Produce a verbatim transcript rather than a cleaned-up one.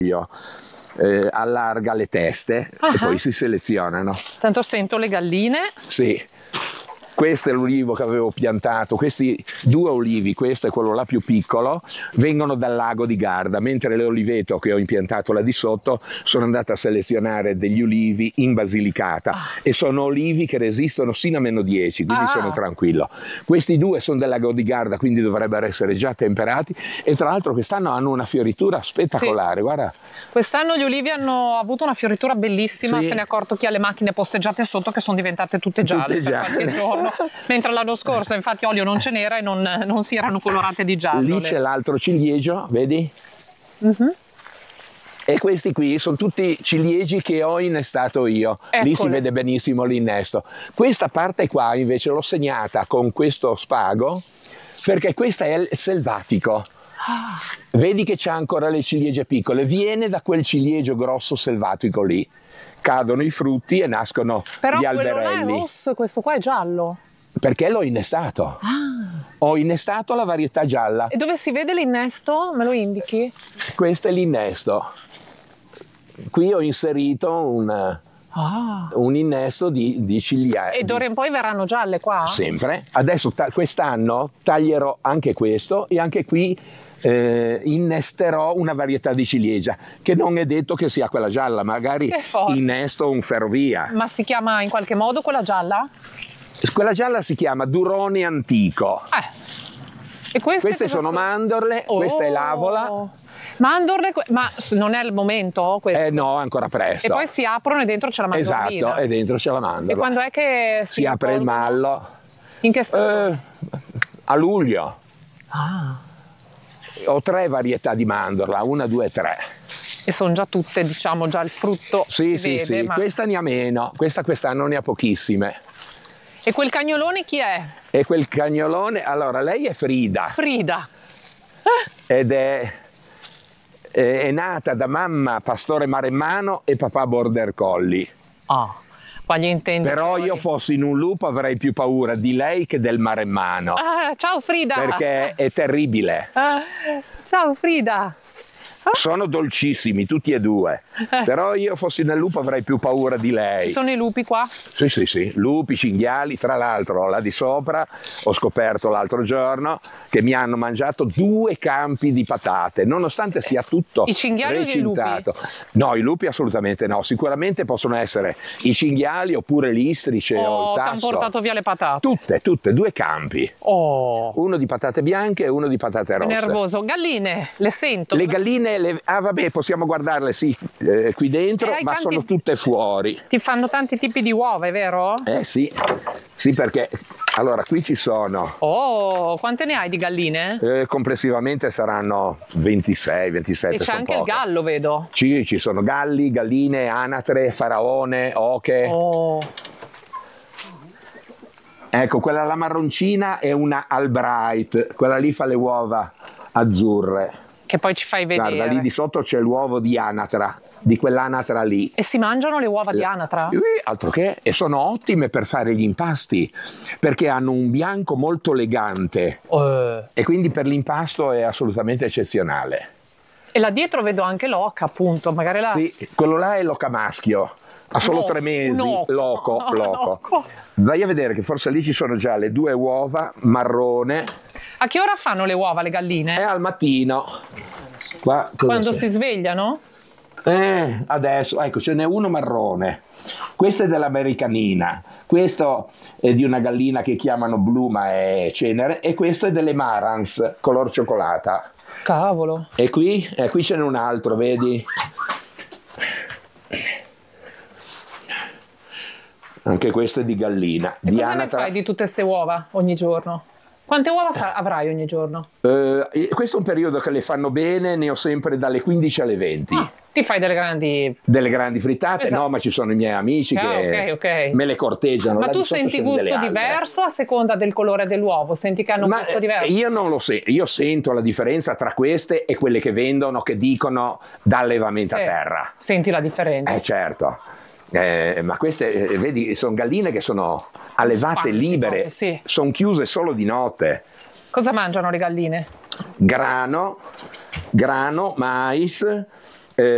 eh, allarga le teste uh-huh. e poi si selezionano. Tanto sento le galline. Sì. Questo è l'ulivo che avevo piantato, questi due olivi, questo e quello là più piccolo, vengono dal lago di Garda, mentre l'oliveto che ho impiantato là di sotto sono andato a selezionare degli ulivi in Basilicata ah. e sono olivi che resistono sino a meno dieci, quindi ah. sono tranquillo. Questi due sono del lago di Garda, quindi dovrebbero essere già temperati e tra l'altro quest'anno hanno una fioritura spettacolare, sì. Guarda. Quest'anno gli ulivi hanno avuto una fioritura bellissima, sì. Se ne è accorto chi ha le macchine posteggiate sotto che sono diventate tutte gialle, tutte per gialle. qualche giorno. Mentre l'anno scorso infatti olio non ce n'era e non, non si erano colorate di giallo. Lì c'è l'altro ciliegio, vedi? Uh-huh. E questi qui sono tutti ciliegi che ho innestato io. Eccole. Lì si vede benissimo l'innesto. Questa parte qua invece l'ho segnata con questo spago perché questa è il selvatico. Ah. Vedi che c'ha ancora le ciliegie piccole, viene da quel ciliegio grosso selvatico lì. Cadono i frutti e nascono Però gli alberelli. Però quello là è rosso e questo qua è giallo. Perché l'ho innestato. Ah. Ho innestato la varietà gialla. E dove si vede l'innesto? Me lo indichi? Questo è l'innesto. Qui ho inserito un, ah. un innesto di, di ciliegi. E d'ora in poi verranno gialle qua? Sempre. Adesso ta- quest'anno taglierò anche questo e anche qui Eh, innesterò una varietà di ciliegia che non è detto che sia quella gialla, magari innesto un ferrovia. Ma si chiama in qualche modo quella gialla? Quella gialla si chiama Durone Antico. Eh. E queste, queste sono, sono mandorle, oh. Questa è l'avola. Mandorle, ma non è il momento questo? Eh no, ancora presto. E poi si aprono e dentro c'è la mandorlina. Esatto, e dentro c'è la mandorla. E quando è che si, si apre il mallo? In che stagione? Eh, a luglio. Ah. Ho tre varietà di mandorla, una, due, tre. E sono già tutte, diciamo, già il frutto. Sì, si sì, vede, sì. Ma... Questa ne ha meno, questa quest'anno ne ha pochissime. E quel cagnolone chi è? E quel cagnolone, allora lei è Frida. Frida. Ed è, è, è nata da mamma pastore maremmano e papà border collie. Ah. Però io fossi in un lupo avrei più paura di lei che del maremmano. Ah, ciao Frida! Perché è terribile. Ah, ciao Frida! Sono dolcissimi tutti e due, però io fossi nel lupo avrei più paura di lei. Ci sono i lupi qua? Sì, sì, sì, lupi, cinghiali, tra l'altro là di sopra ho scoperto l'altro giorno che mi hanno mangiato due campi di patate, nonostante sia tutto I cinghiali recintato. O i lupi? No, i lupi assolutamente no, sicuramente possono essere i cinghiali oppure l'istrice oh, o il tasso. Ti hanno portato via le patate? Tutte, tutte, due campi. Oh. Uno di patate bianche e uno di patate rosse. Nervoso. Galline, le sento. Le galline Le, ah vabbè, possiamo guardarle sì, eh, qui dentro, ma tanti, sono tutte fuori. Ti fanno tanti tipi di uova, è vero? Eh sì, sì perché, allora qui ci sono... Oh, quante ne hai di galline? Eh, complessivamente saranno ventisei, ventisette. E c'è anche poche. Il gallo, vedo. Sì, ci sono galli, galline, anatre, faraone, oche. Oh. Ecco, quella la marroncina è una Albright, quella lì fa le uova azzurre. Che poi ci fai vedere. Guarda, lì di sotto c'è l'uovo di anatra, di quell'anatra lì. E si mangiano le uova La, di anatra? Eh, altro che, e sono ottime per fare gli impasti, perché hanno un bianco molto elegante. Uh. E quindi per l'impasto è assolutamente eccezionale. E là dietro vedo anche l'oca, appunto, magari la... Sì, quello là è l'oca maschio, ha solo no, tre mesi, no, loco, no, loco. loco. Vai a vedere che forse lì ci sono già le due uova marrone. A che ora fanno le uova le galline? È al mattino. Qua, quando c'è? Si svegliano? Eh, adesso, ecco, ce n'è uno marrone. Questo è dell'americanina, questo è di una gallina che chiamano blu ma è cenere, e questo è delle Marans, color cioccolata. Cavolo. E qui, eh, qui ce n'è un altro, vedi? Anche questo è di gallina. E di cosa anatra... ne fai di tutte queste uova ogni giorno? Quante uova fa- avrai ogni giorno? Uh, questo è un periodo che le fanno bene, ne ho sempre dalle quindici alle venti. Ah, ti fai delle grandi... Delle grandi frittate? Esatto. No, ma ci sono i miei amici ah, che okay, okay. me le corteggiano. Ma là tu senti gusto diverso a seconda del colore dell'uovo? Senti che hanno un gusto diverso? Io non lo sento, io sento la differenza tra queste e quelle che vendono, che dicono da allevamento sì. a terra. Senti la differenza? Eh certo. Eh, ma queste, eh, vedi, sono galline che sono allevate Spanti, libere, proprio, sì. Sono chiuse solo di notte. Cosa mangiano le galline? Grano, grano, mais,